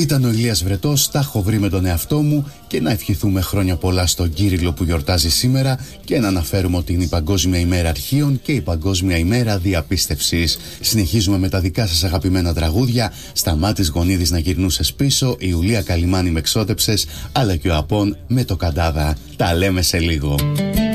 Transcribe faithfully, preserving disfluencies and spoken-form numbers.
Ήταν ο Ηλίας Βρετός, τα έχω βρει με τον εαυτό μου, και να ευχηθούμε χρόνια πολλά στον Κύριλλο που γιορτάζει σήμερα και να αναφέρουμε ότι είναι η Παγκόσμια ημέρα αρχείων και η Παγκόσμια ημέρα διαπίστευσης. Συνεχίζουμε με τα δικά σας αγαπημένα τραγούδια. Σταμάτης Γονίδης να γυρνούσες πίσω, η Ιουλία Καλυμάνη με ξόδεψες, αλλά και ο Απών με το Καντάδα. Τα λέμε σε λίγο.